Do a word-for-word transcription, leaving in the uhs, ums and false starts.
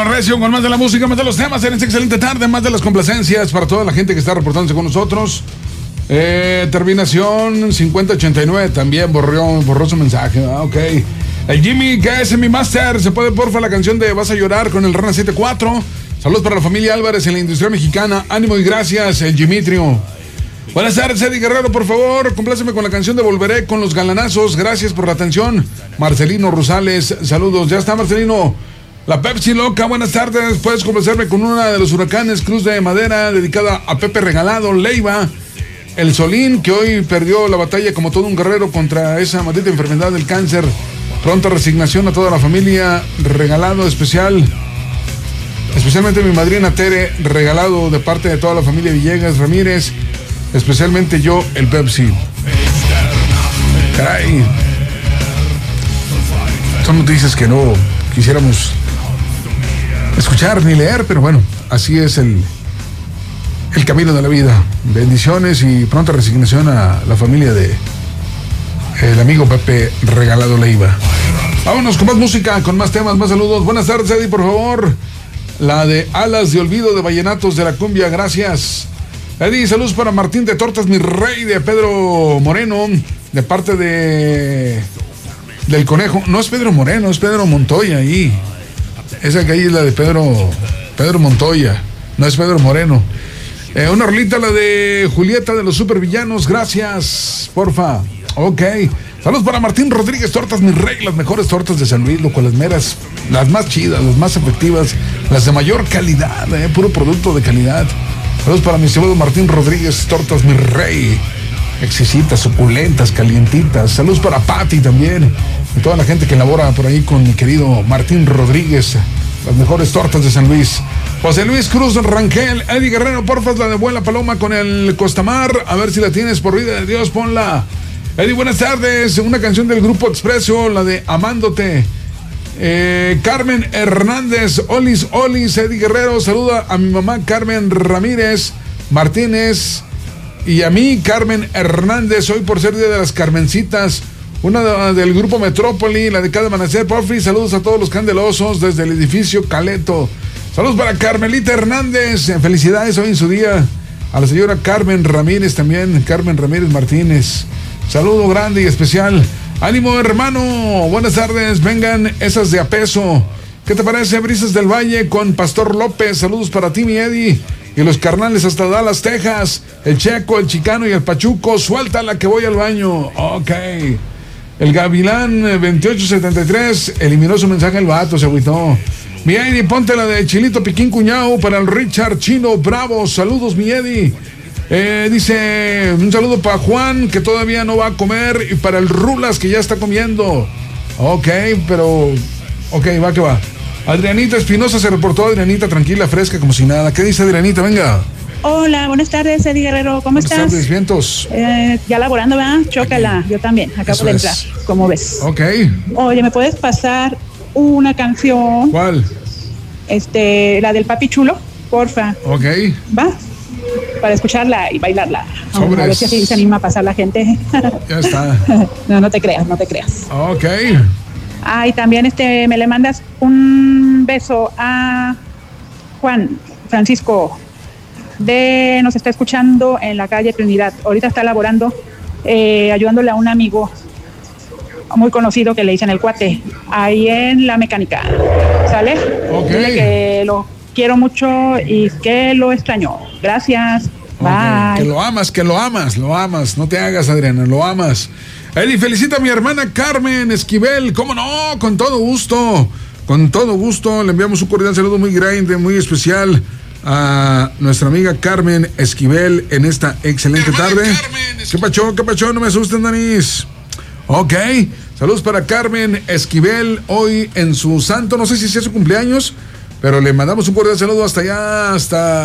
Vámonos recio con más de la música, más de los temas en esta excelente tarde, más de las complacencias para toda la gente que está reportándose con nosotros. Eh, terminación cincuenta ochenta y nueve también borró, borró su mensaje. Ah, ok. El Jimmy, que es mi master, se puede porfa la canción de Vas a llorar con el Rana setenta y cuatro. Saludos para la familia Álvarez en la industria mexicana. Ánimo y gracias, el Dimitrio. Buenas tardes, Eddie Guerrero, por favor, compláceme con la canción de Volveré con los Galanazos. Gracias por la atención. Marcelino Rosales, saludos. Ya está, Marcelino. La Pepsi Loca, buenas tardes. Puedes complacerme con una de los Huracanes, Cruz de Madera, dedicada a Pepe Regalado, Leiva. El Solín, que hoy perdió la batalla como todo un guerrero contra esa maldita enfermedad del cáncer. Pronta resignación a toda la familia. Regalado especial, especialmente mi madrina Tere. Regalado de parte de toda la familia Villegas Ramírez. Especialmente yo, el Pepsi. Caray. Son noticias que no quisiéramos escuchar ni leer, pero bueno, así es el, el camino de la vida. Bendiciones y pronta resignación a la familia de el amigo Pepe Regalado Leiva. Vámonos con más música, con más temas, más saludos. Buenas tardes, Eddie, por favor. La de Alas de Olvido de Vallenatos de la Cumbia, gracias. Eddie, saludos para Martín de Tortas, mi rey, de Pedro Moreno, de parte de del Conejo. No es Pedro Moreno, es Pedro Montoya ahí. Esa que ahí es la de Pedro Pedro Montoya, no es Pedro Moreno. Eh, una rolita, la de Julieta de los Supervillanos, gracias, porfa. Ok. Saludos para Martín Rodríguez, Tortas, mi rey, las mejores tortas de San Luis, loco, las meras, las más chidas, las más efectivas, las de mayor calidad, eh, puro producto de calidad. Saludos para mi estimado Martín Rodríguez, Tortas, mi rey. Exquisitas, suculentas, calientitas. Saludos para Pati también. Y toda la gente que labora por ahí con mi querido Martín Rodríguez. Las mejores tortas de San Luis. José Luis Cruz Rangel, Eddie Guerrero, porfa, la de Vuela Paloma con el Costamar. A ver si la tienes, por vida de Dios, ponla. Eddie, buenas tardes. Una canción del Grupo Expreso, la de Amándote. Eh, Carmen Hernández, Olis, Olis, Eddie Guerrero, saluda a mi mamá Carmen Ramírez Martínez y a mí Carmen Hernández, hoy por ser día de las Carmencitas, una de, del grupo Metrópoli, la de cada amanecer, porfi, saludos a todos los candelosos desde el edificio Caleto. Saludos para Carmelita Hernández, felicidades hoy en su día, a la señora Carmen Ramírez también, Carmen Ramírez Martínez, saludo grande y especial. Ánimo, hermano, buenas tardes, vengan esas de a peso. ¿Qué te parece, Brisas del Valle con Pastor López? Saludos para ti, mi Eddie, y los carnales hasta Dallas, Texas, el Checo, el Chicano y el Pachuco. Suéltala que voy al baño. Ok. El Gavilán veintiocho setenta y tres eliminó su mensaje el vato, se agüitó. Mi Eddie, ponte la de Chilito Piquín Cuñao para el Richard Chino Bravo. Saludos, mi Eddie. Eh, dice, un saludo para Juan, que todavía no va a comer, y para el Rulas, que ya está comiendo. Ok, pero... Ok, va que va. Adrianita Espinosa se reportó. Adrianita, tranquila, fresca, como si nada. ¿Qué dice Adrianita? Venga. Hola, buenas tardes, Eddie Guerrero, ¿cómo buenas estás? Buenas tardes, vientos. Eh, ya laborando, ¿verdad? Chócala, aquí. Yo también, acabo Eso de entrar, es. Como ves. Ok. Oye, ¿me puedes pasar una canción? ¿Cuál? Este, la del Papi Chulo, porfa. Ok. ¿Va? Para escucharla y bailarla. Sobres. A ver si así se anima a pasar la gente. Ya está. No, no te creas, no te creas. Ok. Ah, y también este, me le mandas un beso a Juan Francisco, de nos está escuchando en la calle Trinidad. Ahorita está laborando, eh, ayudándole a un amigo muy conocido que le dicen el Cuate, ahí en la mecánica. ¿Sale? Ok. Dile que lo quiero mucho y que lo extraño. Gracias. Okay. Bye. Que lo amas, que lo amas, lo amas. No te hagas, Adriana, lo amas. Eddie, felicita a mi hermana Carmen Esquivel. ¿Cómo no? Con todo gusto. Con todo gusto. Le enviamos un cordial saludo muy grande, muy especial a nuestra amiga Carmen Esquivel en esta excelente tarde. ¿Qué pacho? ¿Qué pacho? No me asusten, Danis. Ok. Saludos para Carmen Esquivel hoy en su santo. No sé si sea su cumpleaños, pero le mandamos un cordial saludo hasta allá, hasta